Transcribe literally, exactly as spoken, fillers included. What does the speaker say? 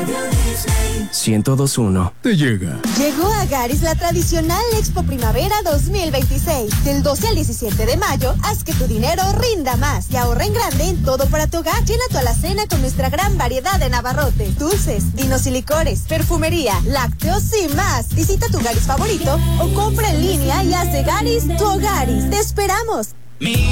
ciento dos punto uno te llega. Llegó a Garis la tradicional Expo Primavera dos mil veintiséis. Del doce al diecisiete de mayo, haz que tu dinero rinda más y ahorra en grande en todo para tu hogar. Llena tu alacena con nuestra gran variedad de abarrotes, dulces, vinos y licores, perfumería, lácteos y más. Visita tu Garis favorito o compra en línea y haz de Garis tu Garis. ¡Te esperamos! Mi